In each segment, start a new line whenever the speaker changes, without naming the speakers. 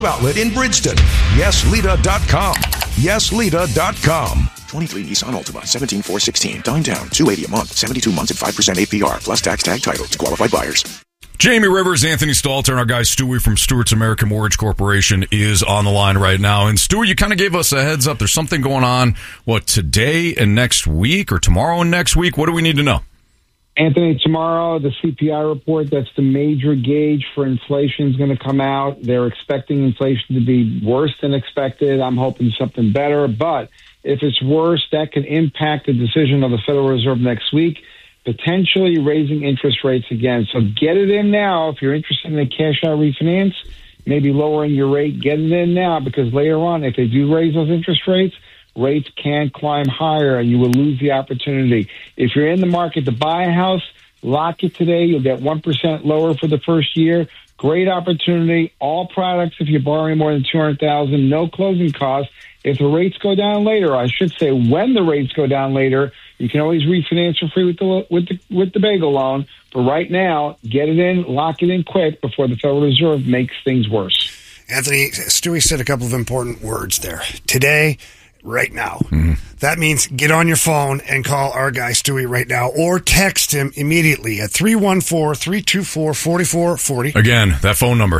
outlet in Bridgeton. YesLita.com. YesLita.com.
23 Nissan Altima, 17,416. Down, 280 a month, 72 months at 5% APR, plus tax tag title to qualified buyers.
Jamie Rivers, Anthony Stalter, and our guy Stewie from Stewart's American Mortgage Corporation is on the line right now. And Stewie, you kind of gave us a heads up. There's something going on, today and next week or tomorrow and next week? What do we need to know?
Anthony, tomorrow, the CPI report, that's the major gauge for inflation, is going to come out. They're expecting inflation to be worse than expected. I'm hoping something better. But if it's worse, that could impact the decision of the Federal Reserve next week, potentially raising interest rates again. So get it in now. If you're interested in a cash-out refinance, maybe lowering your rate, get it in now, because later on, if they do raise those interest rates can climb higher and you will lose the opportunity. If you're in the market to buy a house, lock it today. You'll get 1% lower for the first year. Great opportunity. All products, if you're borrowing more than $200,000, no closing costs. If the rates go down later, I should say when the rates go down later, you can always refinance for free with the bagel loan. But right now, get it in, lock it in quick before the Federal Reserve makes things worse.
Anthony, Stewie said a couple of important words there. Today, right now. Mm-hmm. That means get on your phone and call our guy Stewie right now or text him immediately at 314-324-4440.
Again, that phone number,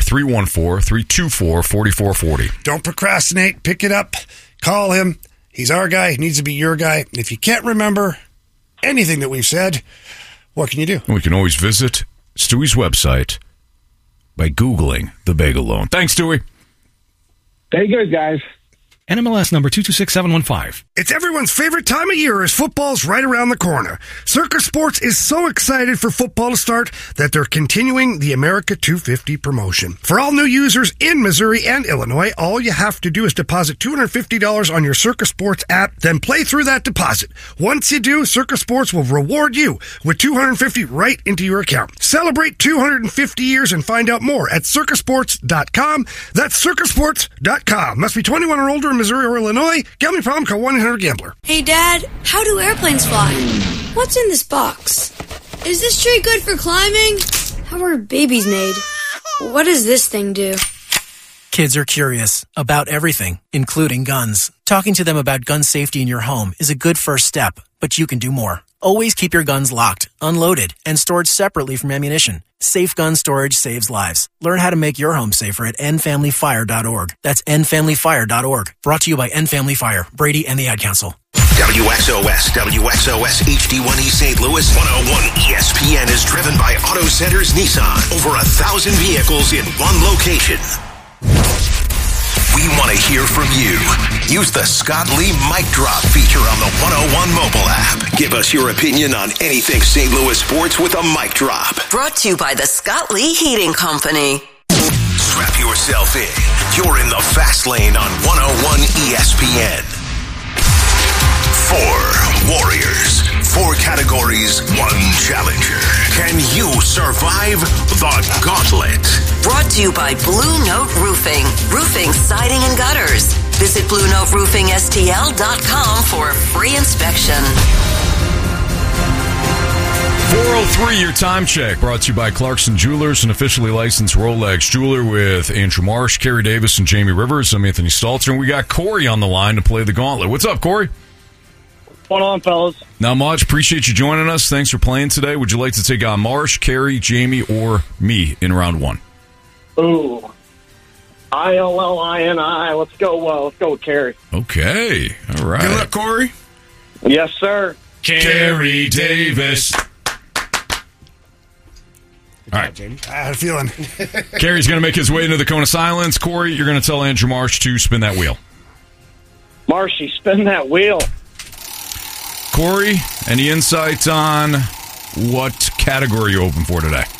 314-324-4440.
Don't procrastinate. Pick it up. Call him. He's our guy. He needs to be your guy. If you can't remember anything that we've said, what can you do?
We can always visit Stewie's website by Googling the bagel loan. Thanks, Stewie.
Very good, guys.
NMLS number 226715.
It's everyone's favorite time of year as football's right around the corner. Circus Sports is so excited for football to start that they're continuing the America 250 promotion. For all new users in Missouri and Illinois, all you have to do is deposit $250 on your Circus Sports app, then play through that deposit. Once you do, Circus Sports will reward you with $250 right into your account. Celebrate 250 years and find out more at circusports.com. That's circusports.com. Must be 21 or older in Missouri or Illinois. Gambling problem? Call 1-800-GAMBLER.
Hey, Dad, how do airplanes fly? What's in this box? Is this tree good for climbing? How are babies made? What does this thing do?
Kids are curious about everything, including guns. Talking to them about gun safety in your home is a good first step, but you can do more. Always keep your guns locked, unloaded, and stored separately from ammunition. Safe gun storage saves lives. Learn how to make your home safer at endfamilyfire.org. That's endfamilyfire.org. Brought to you by End Family Fire, Brady, and the Ad Council.
WXOS HD1E St. Louis 101 ESPN is driven by Auto Centers Nissan. Over 1,000 vehicles in one location. We want to hear from you. Use the Scott Lee Mic Drop feature on the 101 mobile app. Give us your opinion on anything St. Louis sports with a mic drop.
Brought to you by the Scott Lee Heating Company.
Strap yourself in. You're in the fast lane on 101 ESPN. 4 warriors, 4 categories, 1 challenger. Can you survive the gauntlet?
Brought to you by Blue Note Roofing. Roofing, siding, and gutters. Visit BlueNoteRoofingSTL.com for a free inspection.
4:03, your time check, brought to you by Clarkson Jewelers, an officially licensed Rolex jeweler, with Andrew Marsh, Kerry Davis, and Jamie Rivers. I'm Anthony Stalter, and we got Corey on the line to play the gauntlet. What's up, Corey?
What's going on, fellas?
Not much. Appreciate you joining us. Thanks for playing today. Would you like to take on Marsh, Kerry, Jamie, or me in round 1?
Ooh. ILLINI. Let's go with Kerry.
Okay. All right.
Good luck, Corey.
Yes, sir.
Kerry Davis. All right.
Jamie. I had a feeling.
Kerry's going to make his way into the cone of silence. Corey, you're going to tell Andrew Marsh to spin that wheel.
Marshy, spin that wheel.
Corey, any insights on what category you open for today?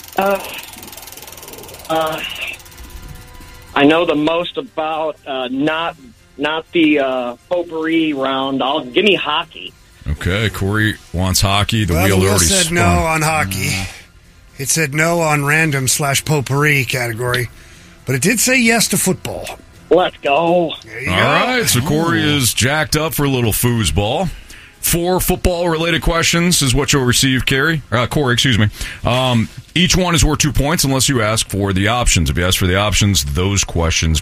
I know the most about not the potpourri round. Give me hockey.
Okay, Corey wants hockey. The wheel already
said
spun.
no on hockey. It said no on random/potpourri category, but it did say yes to football.
Let's go.
All right, so Corey is jacked up for a little foosball. 4 football-related questions is what you'll receive, Corey. Excuse me. Each one is worth 2 points unless you ask for the options. If you ask for the options, those questions